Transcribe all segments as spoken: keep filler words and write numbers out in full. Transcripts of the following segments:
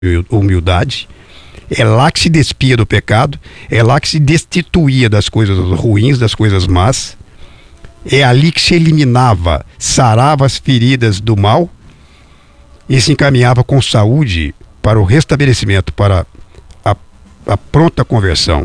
humildade. É lá que se despia do pecado, é lá que se destituía das coisas ruins, das coisas más. É ali que se eliminava, sarava as feridas do mal e se encaminhava com saúde para o restabelecimento, para a, a pronta conversão.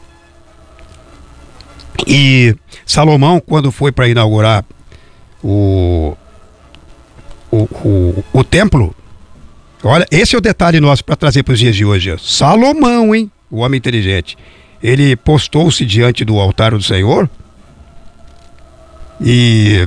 E Salomão, quando foi para inaugurar o, o, o, o templo, olha, esse é o detalhe nosso para trazer para os dias de hoje. Salomão, hein? O homem inteligente. Ele postou-se diante do altar do Senhor e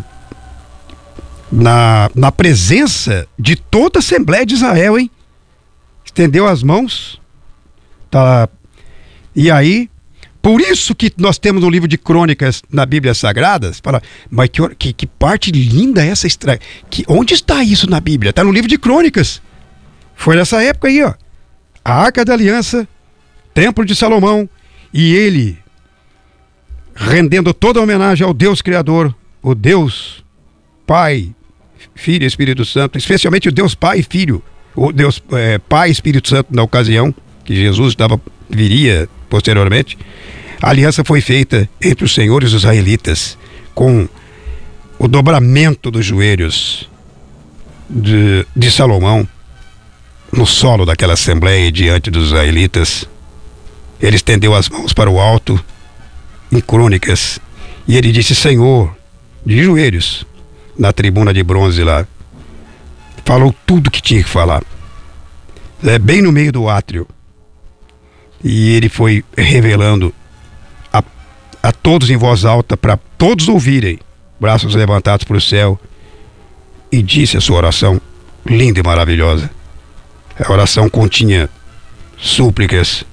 na, na presença de toda a Assembleia de Israel, hein? Estendeu as mãos. Tá, e aí, por isso que nós temos no livro de Crônicas na Bíblia Sagrada, fala, mas que, que, que parte linda essa extra... que onde está isso na Bíblia? Está no livro de Crônicas. Foi nessa época aí, ó. A Arca da Aliança, Templo de Salomão, e ele rendendo toda a homenagem ao Deus Criador, o Deus Pai, Filho e Espírito Santo, especialmente o Deus Pai e Filho, o Deus é, Pai e Espírito Santo na ocasião que Jesus estava, viria posteriormente. A aliança foi feita entre os senhores israelitas com o dobramento dos joelhos de, de Salomão no solo daquela assembleia diante dos israelitas. Ele estendeu as mãos para o alto em Crônicas e ele disse: Senhor, de joelhos na tribuna de bronze lá, falou tudo que tinha que falar, é, bem no meio do átrio, e ele foi revelando a, a todos em voz alta, para todos ouvirem, braços levantados para o céu, e disse a sua oração linda e maravilhosa. A oração continha súplicas,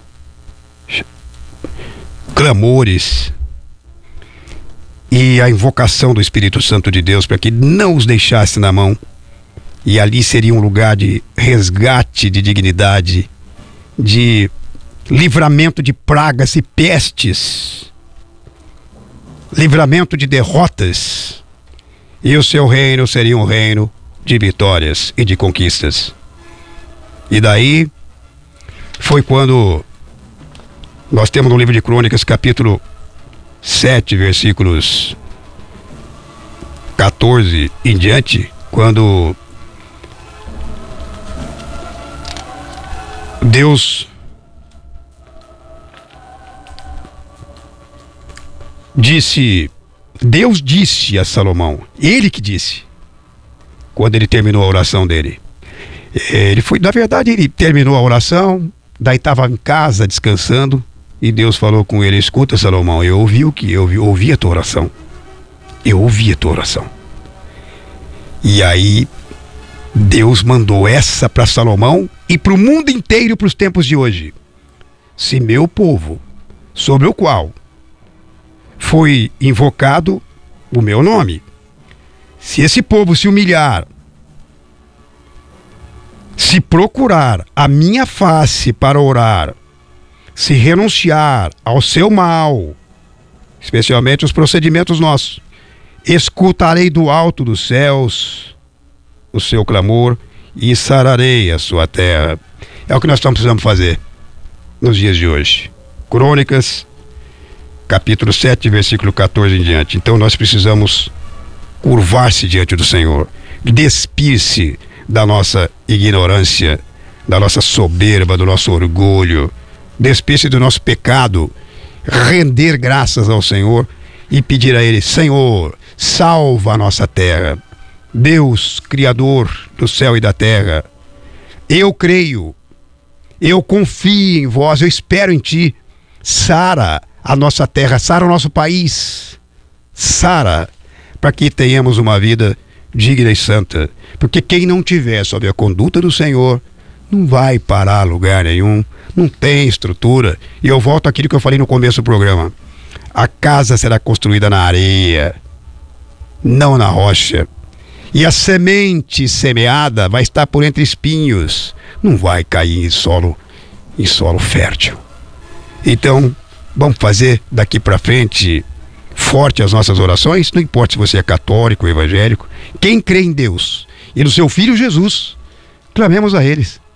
clamores e a invocação do Espírito Santo de Deus para que não os deixasse na mão. E ali seria um lugar de resgate de dignidade, de livramento de pragas e pestes, livramento de derrotas. E o seu reino seria um reino de vitórias e de conquistas. E daí foi quando nós temos no livro de Crônicas, capítulo sete, versículos quatorze em diante, quando Deus disse, Deus disse a Salomão, ele que disse, quando ele terminou a oração dele. Ele foi, na verdade, ele terminou a oração, daí estava em casa descansando, e Deus falou com ele: escuta, Salomão, eu ouvi o que? Eu ouvi, ouvi a tua oração. Eu ouvi a tua oração. E aí, Deus mandou essa para Salomão e para o mundo inteiro, para os tempos de hoje. Se meu povo, sobre o qual foi invocado o meu nome, se esse povo se humilhar, se procurar a minha face para orar, se renunciar ao seu mal, especialmente os procedimentos nossos, escutarei do alto dos céus o seu clamor e sararei a sua terra. É o que nós estamos precisando fazer nos dias de hoje. Crônicas, capítulo sete, versículo quatorze em diante. Então nós precisamos curvar-se diante do Senhor, despir-se da nossa ignorância, da nossa soberba, do nosso orgulho, despir-se do nosso pecado, render graças ao Senhor e pedir a Ele: Senhor, salva a nossa terra. Deus, Criador do céu e da terra, eu creio, eu confio em vós, eu espero em Ti. Sara a nossa terra, sara o nosso país, sara, para que tenhamos uma vida digna e santa, porque quem não tiver sob a conduta do Senhor não vai parar a lugar nenhum, não tem estrutura. E eu volto àquilo que eu falei no começo do programa: a casa será construída na areia, não na rocha, e a semente semeada vai estar por entre espinhos, não vai cair em solo, em solo fértil. Então vamos fazer daqui para frente forte as nossas orações, não importa se você é católico ou evangélico. Quem crê em Deus e no seu Filho Jesus, clamemos a eles.